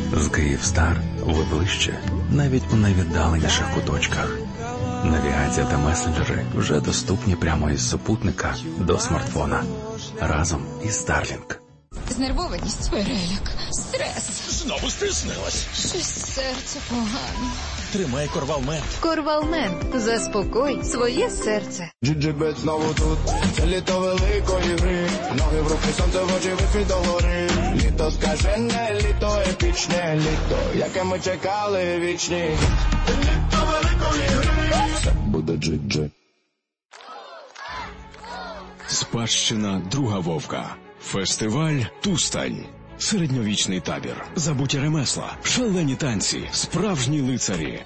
З Київстар ви ближче, навіть у найвіддаленіших куточках. Навігація та месенджери вже доступні прямо із супутника до смартфона. Разом із Starlink. Знервованість, переляк, стрес. Знову стиснилась. Щось серце погано. Тримай Корвалмент. Корвалмент. Заспокой своє серце. Джиджибет знову тут. Це літо великої гри. Ноги в руки, сонце в очі, вихід до гори. Літо скажене, літо епічне, літо, яке ми чекали вічні. Літо великої гри. Це буде джиджи. Спадщина Друга Вовка. Фестиваль «Тустань». Середньовічний табір. Забуті ремесла. Шалені танці. Справжні лицарі.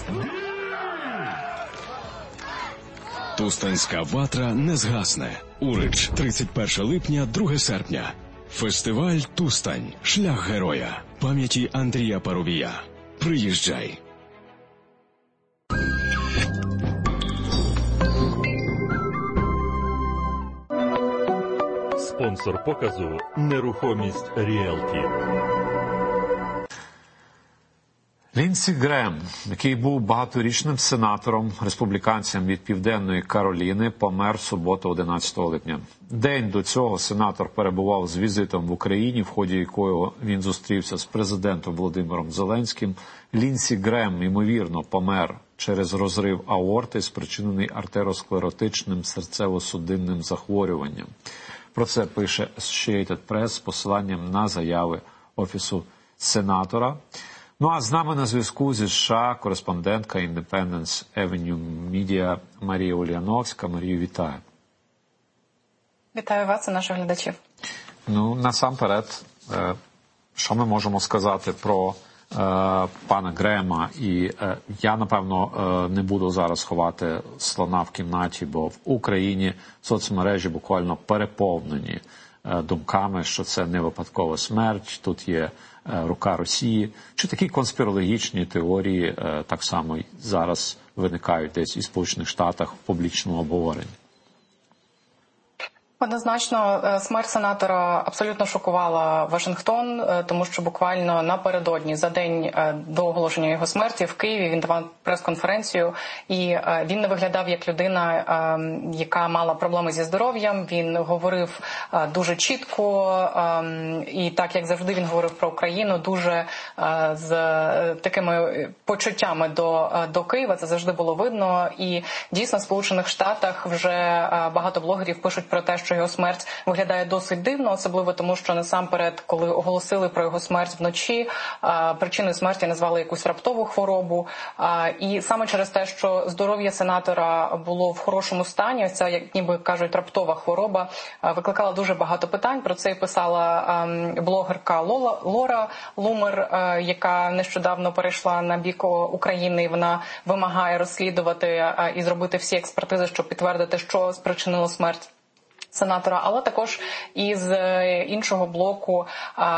Тустанська ватра не згасне. Урич. 31 липня, 2 серпня. Фестиваль «Тустань». Шлях героя. Пам'яті Андрія Парубія. Приїжджай. Спонсор показу «Нерухомість Ріелті». Лінсі Грем, який був багаторічним сенатором, республіканцем від Південної Кароліни, помер в суботу 11 липня. День до цього сенатор перебував з візитом в Україні, в ході якого він зустрівся з президентом Володимиром Зеленським. Лінсі Грем, ймовірно, помер через розрив аорти, спричинений артеросклеротичним серцево-судинним захворюванням. Про це пише Associated Press з посиланням на заяви Офісу сенатора. Ну а з нами на зв'язку зі США кореспондентка Independence Avenue Media Марія Ульяновська. Марію, вітаю. Вітаю вас і наших глядачів. Ну, насамперед, що ми можемо сказати про пана Грема? І я, напевно, не буду зараз ховати слона в кімнаті, бо в Україні соцмережі буквально переповнені думками, що це не випадкова смерть, тут є рука Росії. Чи такі конспірологічні теорії так само зараз виникають десь і в Сполучених Штатах в публічному обговоренні? Однозначно, смерть сенатора абсолютно шокувала Вашингтон, тому що буквально напередодні, за день до оголошення його смерті, в Києві він давав прес-конференцію, і він не виглядав як людина, яка мала проблеми зі здоров'ям. Він говорив дуже чітко, і так, як завжди, він говорив про Україну дуже з такими почуттями до Києва. Це завжди було видно. І дійсно в Сполучених Штатах вже багато блогерів пишуть про те, що його смерть виглядає досить дивно, особливо тому, що насамперед, коли оголосили про його смерть вночі, причиною смерті назвали якусь раптову хворобу. І саме через те, що здоров'я сенатора було в хорошому стані, ця, як ніби кажуть, раптова хвороба, викликала дуже багато питань. Про це і писала блогерка Лора Лумер, яка нещодавно перейшла на бік України, і вона вимагає розслідувати і зробити всі експертизи, щоб підтвердити, що спричинило смерть сенатора, але також із іншого блоку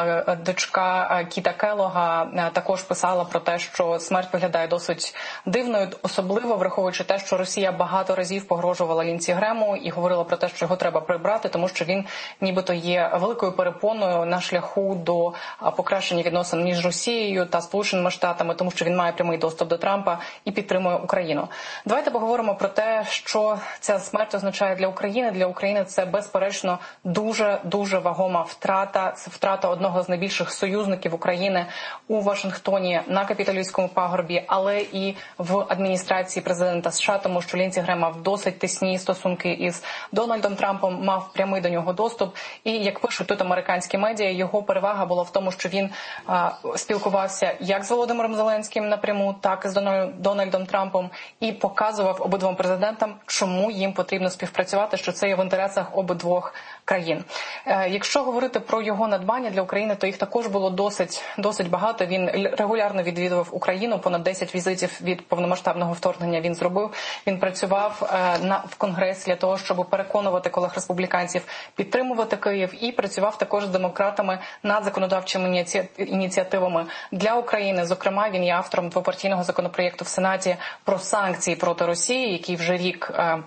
дочка Кіта Келлога також писала про те, що смерть виглядає досить дивною, особливо враховуючи те, що Росія багато разів погрожувала Лінсі Грему і говорила про те, що його треба прибрати, тому що він нібито є великою перепоною на шляху до покращення відносин між Росією та Сполученими Штатами, тому що він має прямий доступ до Трампа і підтримує Україну. Давайте поговоримо про те, що ця смерть означає для України. Для України це безперечно дуже вагома втрата. Це втрата одного з найбільших союзників України у Вашингтоні на Капітолійському пагорбі, але і в адміністрації президента США, тому що Лінсі Грем мав досить тісні стосунки із Дональдом Трампом, мав прямий до нього доступ. І, як пишуть тут американські медіа, його перевага була в тому, що він спілкувався як з Володимиром Зеленським напряму, так і з Дональдом Трампом, і показував обидвом президентам, чому їм потрібно співпрацювати, що це є в інтересах обидвох країн. Якщо говорити про його надбання для України, то їх також було досить багато. Він регулярно відвідував Україну, понад 10 візитів від повномасштабного вторгнення він зробив. Він працював в Конгресі для того, щоб переконувати колег-республіканців підтримувати Київ, і працював також з демократами над законодавчими ініціативами для України. Зокрема, він є автором двопартійного законопроєкту в Сенаті про санкції проти Росії, який вже рік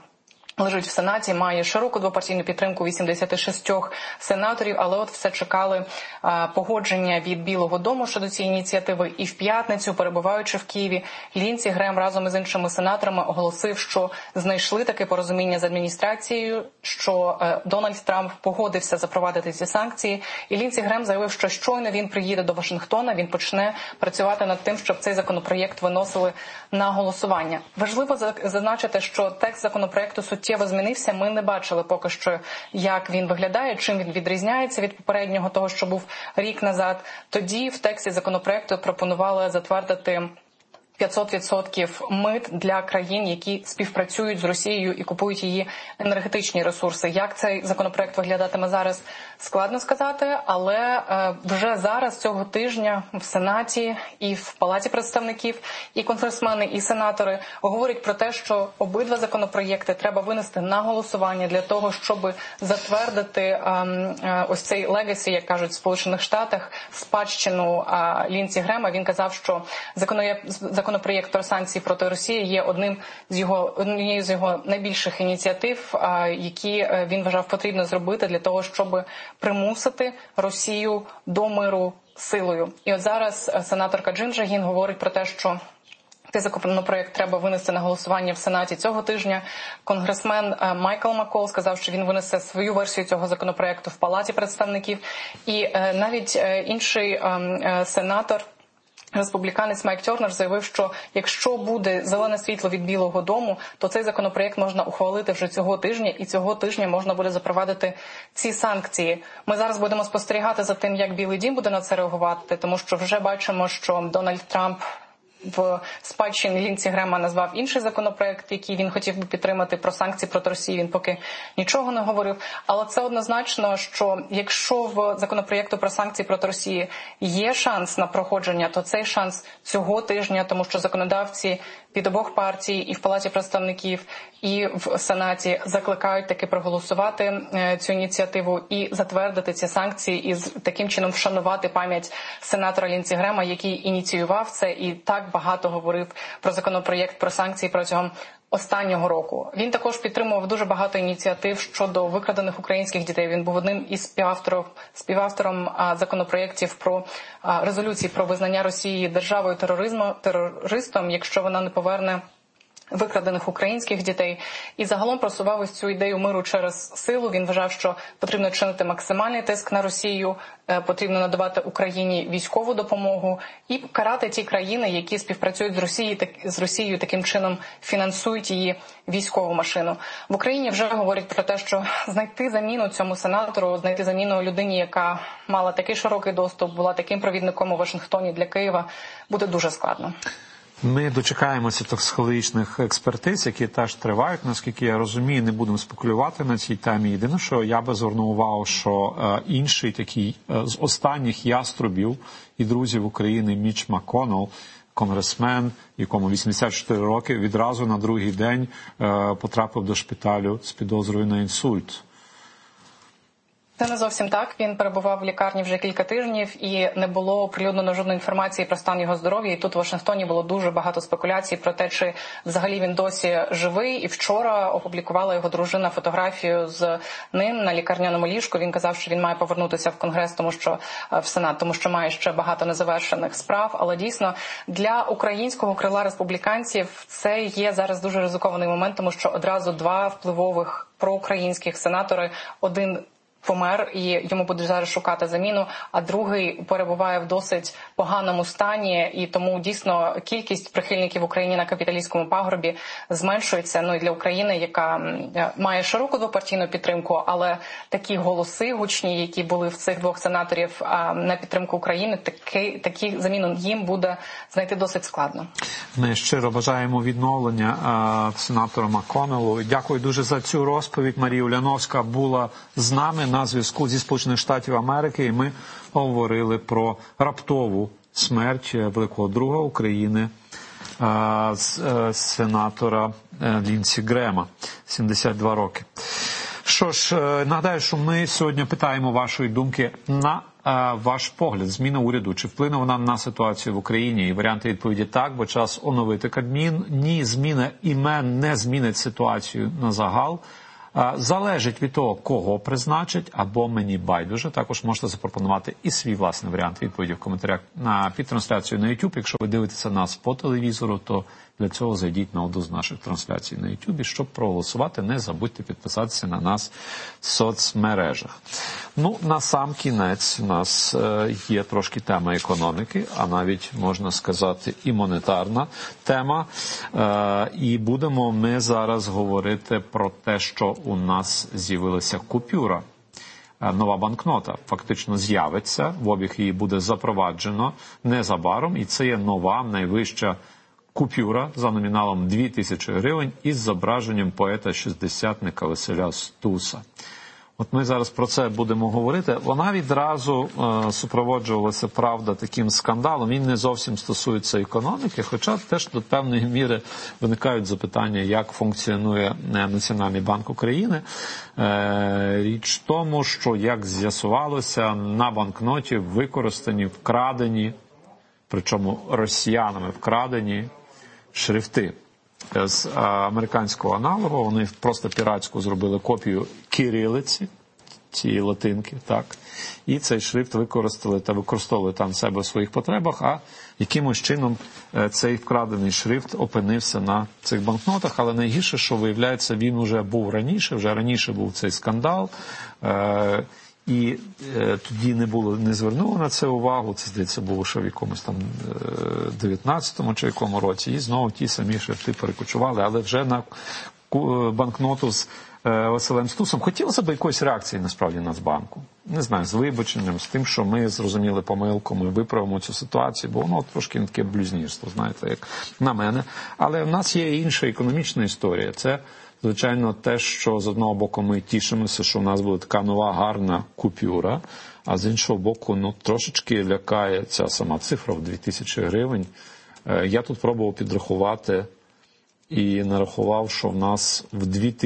лежить в Сенаті, має широку двопартійну підтримку 86 сенаторів, але от все чекали погодження від Білого дому щодо цієї ініціативи. І в п'ятницю, перебуваючи в Києві, Лінсі Грем разом із іншими сенаторами оголосив, що знайшли таке порозуміння з адміністрацією, що Дональд Трамп погодився запровадити ці санкції. І Лінсі Грем заявив, що щойно він приїде до Вашингтона, він почне працювати над тим, щоб цей законопроєкт виносили на голосування. Важливо зазначити, що текст законопроєкту суттєво змінився. Ми не бачили поки що, як він виглядає, чим він відрізняється від попереднього, того, що був рік назад. Тоді в тексті законопроєкту пропонували затвердити 500% мит для країн, які співпрацюють з Росією і купують її енергетичні ресурси. Як цей законопроект виглядатиме зараз, складно сказати, але вже зараз, цього тижня, в Сенаті і в Палаті представників і конгресмени, і сенатори говорять про те, що обидва законопроєкти треба винести на голосування для того, щоб затвердити ось цей легасі, як кажуть в Сполучених Штатах, спадщину Лінсі Грема. Він казав, що законопроєкт про санкції проти Росії є однією з його найбільших ініціатив, які він вважав потрібно зробити для того, щоб примусити Росію до миру силою. І от зараз сенаторка Джинджа Гін говорить про те, що цей законопроєкт треба винести на голосування в Сенаті цього тижня. Конгресмен Майкл Маккол сказав, що він винесе свою версію цього законопроєкту в Палаті представників. І навіть інший сенатор, республіканець Майк Тернер, заявив, що якщо буде зелене світло від Білого дому, то цей законопроєкт можна ухвалити вже цього тижня, і цього тижня можна буде запровадити ці санкції. Ми зараз будемо спостерігати за тим, як Білий дім буде на це реагувати, тому що вже бачимо, що Дональд Трамп в спадщині Лінсі Грема назвав інший законопроект, який він хотів би підтримати, про санкції проти Росії. Він поки нічого не говорив. Але це однозначно, що якщо в законопроєкту про санкції проти Росії є шанс на проходження, то цей шанс цього тижня, тому що законодавці від обох партій і в Палаті представників, і в Сенаті закликають таки проголосувати цю ініціативу і затвердити ці санкції, і таким чином вшанувати пам'ять сенатора Лінсі Грема, який ініціював це і так багато говорив про законопроєкт про санкції протягом останнього року. Він також підтримував дуже багато ініціатив щодо викрадених українських дітей. Він був одним із співавтором законопроєктів про резолюції про визнання Росії державою терористом, якщо вона не поверне викрадених українських дітей. І загалом просував ось цю ідею миру через силу. Він вважав, що потрібно чинити максимальний тиск на Росію, потрібно надавати Україні військову допомогу і карати ті країни, які співпрацюють з Росією, таким чином фінансують її військову машину. В Україні вже говорять про те, що знайти заміну цьому сенатору, знайти заміну людині, яка мала такий широкий доступ, була таким провідником у Вашингтоні для Києва, буде дуже складно. Ми дочекаємося токсикологічних експертиз, які теж тривають, наскільки я розумію, не будемо спекулювати на цій темі. Єдине, що я би звернув увагу, що інший такий з останніх яструбів і друзів України Міч МакКоннелл, конгресмен, якому 84 роки, відразу на другий день потрапив до шпиталю з підозрою на інсульт. Це не зовсім так. Він перебував в лікарні вже кілька тижнів і не було оприлюднено жодної інформації про стан його здоров'я. І тут в Вашингтоні було дуже багато спекуляцій про те, чи взагалі він досі живий. І вчора опублікувала його дружина фотографію з ним на лікарняному ліжку. Він казав, що він має повернутися в Конгрес, в Сенат, тому що має ще багато незавершених справ. Але дійсно для українського крила республіканців це є зараз дуже ризикований момент, тому що одразу два впливових проукраїнських сенатори, один помер і йому будуть зараз шукати заміну, а другий перебуває в досить поганому стані, і тому дійсно кількість прихильників України на капіталістському пагорбі зменшується. Ну і для України, яка має широку двопартійну підтримку, але такі голоси гучні, які були в цих двох сенаторів на підтримку України, такі заміну їм буде знайти досить складно. Ми щиро бажаємо відновлення сенатора МакКоннеллу. Дякую дуже за цю розповідь. Марія Уляновська була з нами на зв'язку зі Сполучених Штатів Америки, і ми говорили про раптову смерть великого друга України, сенатора Лінсі Грема, 72 роки. Що ж, нагадаю, що ми сьогодні питаємо вашої думки на ваш погляд. Зміна уряду, чи вплине вона на ситуацію в Україні? І варіанти відповіді так, бо час оновити Кабмін. Ні, зміна імен не змінить ситуацію на загал. Залежить від того, кого призначить, або мені байдуже. Також можете запропонувати і свій власний варіант відповіді в коментарях під трансляцією на YouTube. Якщо ви дивитеся нас по телевізору, то для цього зайдіть на одну з наших трансляцій на YouTube. Щоб проголосувати, не забудьте підписатися на нас в соцмережах. Ну, на сам кінець у нас є трошки тема економіки, а навіть, можна сказати, і монетарна тема. І будемо ми зараз говорити про те, що у нас з'явилася купюра. Нова банкнота фактично з'явиться, в обіг її буде запроваджено незабаром, і це є нова, найвища купюра за номіналом 2000 гривень із зображенням поета-шістдесятника Василя Стуса. От ми зараз про це будемо говорити. Вона відразу супроводжувалася, правда, таким скандалом. Він не зовсім стосується економіки, хоча теж до певної міри виникають запитання, як функціонує Національний банк України. Річ в тому, що, як з'ясувалося, на банкноті використані, вкрадені, причому росіянами вкрадені шрифти з американського аналогу. Вони просто піратську зробили копію кирилиці, цієї латинки, так, і цей шрифт використали та використовували там в себе в своїх потребах, а якимось чином цей вкрадений шрифт опинився на цих банкнотах. Але найгірше, що виявляється, він вже був раніше, вже раніше був цей скандал, і тоді не звернули на це увагу, це, здається, було ще в якомусь там 19-му чи якому році, і знову ті самі шрифти перекочували, але вже на банкноту з Василем Стусом. Хотілося б якоїсь реакції, насправді, Нацбанку. Не знаю, з вибаченням, з тим, що ми зрозуміли помилку, ми виправимо цю ситуацію, бо воно трошки не таке блюзнірство, знаєте, як на мене. Але в нас є інша економічна історія. Це, звичайно, те, що з одного боку ми тішимося, що в нас буде така нова гарна купюра, а з іншого боку, трошечки лякає ця сама цифра в 2000 гривень. Я тут пробував підрахувати і нарахував, що в нас в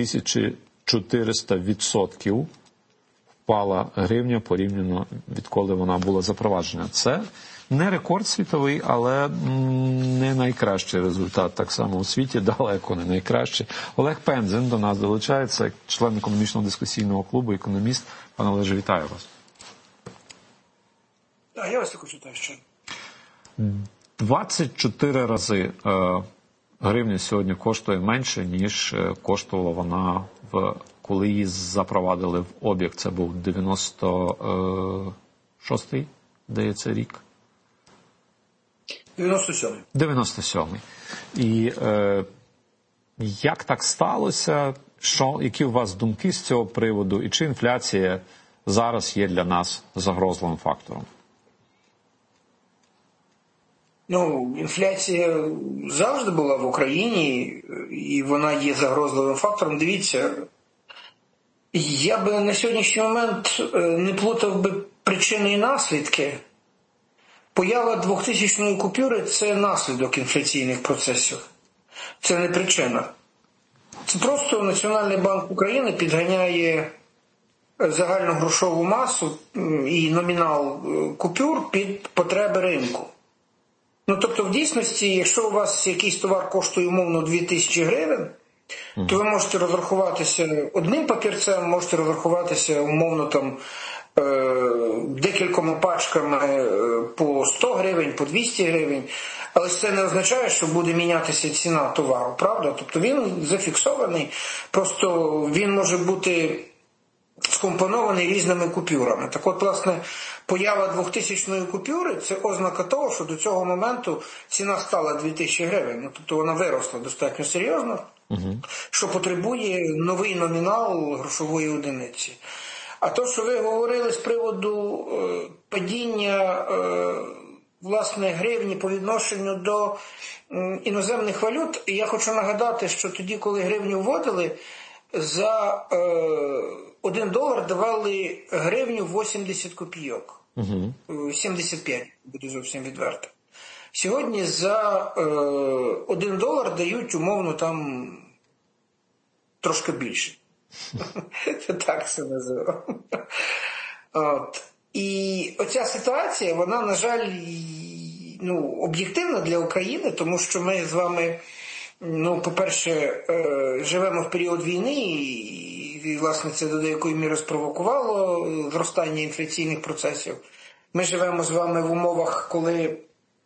2400% впала гривня порівняно, відколи вона була запроваджена. Це не рекорд світовий, але не найкращий результат. Так само у світі далеко не найкращий. Олег Пензен до нас долучається, як член економічного дискусійного клубу, економіст. Пане Олеже, вітаю вас. Я вас також вітаю ще. 24 рази гривня сьогодні коштує менше, ніж коштувала вона, коли її запровадили в обіг. Це був 96-й, здається, рік. 97-й. 97-й. І як так сталося? Які у вас думки з цього приводу? І чи інфляція зараз є для нас загрозливим фактором? Інфляція завжди була в Україні, і вона є загрозливим фактором. Дивіться, я би на сьогоднішній момент не плутав би причини і наслідки. Поява 2000-ї купюри – це наслідок інфляційних процесів. Це не причина. Це просто Національний банк України підганяє загальну грошову масу і номінал купюр під потреби ринку. Тобто, в дійсності, якщо у вас якийсь товар коштує умовно 2000 гривень, то ви можете розрахуватися одним папірцем, можете розрахуватися умовно там декількома пачками по 100 гривень, по 200 гривень, але це не означає, що буде мінятися ціна товару, правда? Тобто він зафіксований, просто він може бути скомпонований різними купюрами. Так от, власне, поява 2000-ї купюри – це ознака того, що до цього моменту ціна стала 2000 гривень. Тобто вона виросла достатньо серйозно, що потребує новий номінал грошової одиниці. А то, що ви говорили з приводу падіння власне гривні по відношенню до іноземних валют, я хочу нагадати, що тоді, коли гривню вводили, за $1 давали гривню 80 копійок. 75, буду зовсім відверто. Сьогодні за $1 дають умовно там трошки більше. Так це називав. І оця ситуація, вона, на жаль, об'єктивна для України, тому що ми з вами, по-перше, живемо в період війни, і, власне, це до деякої міри спровокувало зростання інфляційних процесів. Ми живемо з вами в умовах, коли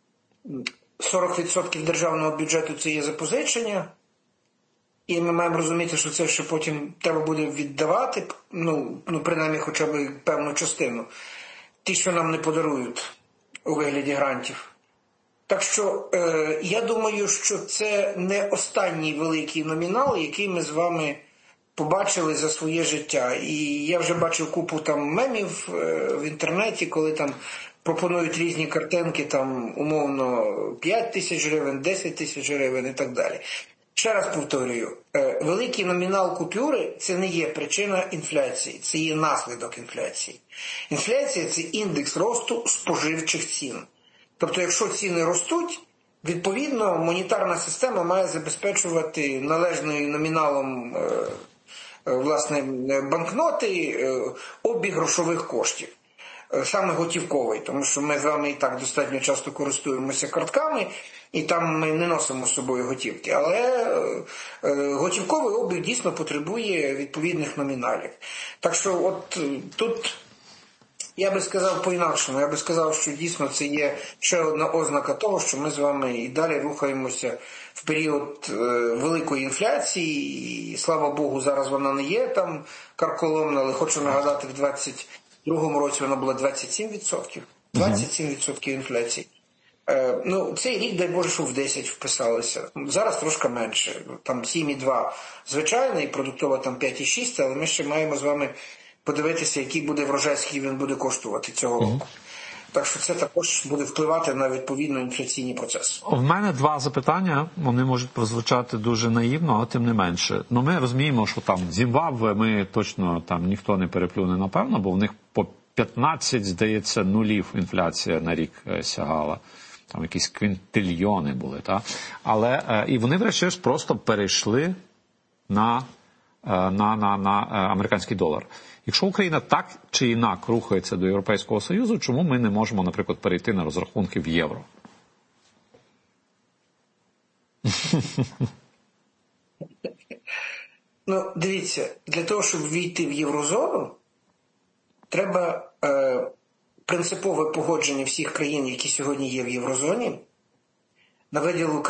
40% державного бюджету – це є запозичення, і ми маємо розуміти, що це ще потім треба буде віддавати, принаймні хоча б певну частину. Ті, що нам не подарують у вигляді грантів. Так що я думаю, що це не останній великий номінал, який ми з вами побачили за своє життя. І я вже бачив купу там мемів в інтернеті, коли там пропонують різні картинки, там умовно 5 тисяч гривень, 10 тисяч гривень і так далі. Ще раз повторюю, великий номінал купюри – це не є причина інфляції, це є наслідок інфляції. Інфляція – це індекс росту споживчих цін. Тобто, якщо ціни ростуть, відповідно, монетарна система має забезпечувати належним номіналом власне, банкноти обіг грошових коштів. Саме готівковий, тому що ми з вами і так достатньо часто користуємося картками, і там ми не носимо з собою готівки. Але готівковий обіг дійсно потребує відповідних номіналів. Так що от тут я би сказав по-інакшому. Я би сказав, що дійсно це є ще одна ознака того, що ми з вами і далі рухаємося в період великої інфляції. І, слава Богу, зараз вона не є там карколомна, але хочу нагадати, в 2022 році вона була 27%. 27% інфляції. Цей рік, дай Боже, що в 10 вписалися. Зараз трошки менше. Там 7,2 звичайно, і продуктова там 5,6, але ми ще маємо з вами подивитися, який буде врожай, скільки він буде коштувати цього року. Так що це також буде впливати на відповідно інфляційні процеси. У мене два запитання, вони можуть прозвучати дуже наївно, але тим не менше. Ми розуміємо, що там Зімбабве ми точно там ніхто не переплюне, напевно, бо в них по 15, здається, нулів інфляція на рік сягала. Там якісь квінтильйони були, так? Але і вони, врешті-решт, просто перейшли на американський долар. Якщо Україна так чи інак рухається до Європейського Союзу, чому ми не можемо, наприклад, перейти на розрахунки в євро? Дивіться, для того, щоб війти в єврозону, треба принципове погодження всіх країн, які сьогодні є в єврозоні, на виділ